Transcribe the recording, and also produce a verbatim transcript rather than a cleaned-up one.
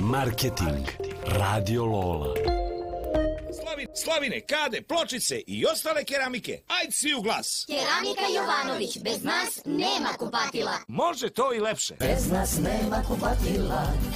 Marketing. Radio Lola. Slavine, kade, pločice i ostale keramike. Ajd svi u glas. Keramika Jovanović, bez nas nema kupatila. Može to i lepše. Bez nas nema kupatila.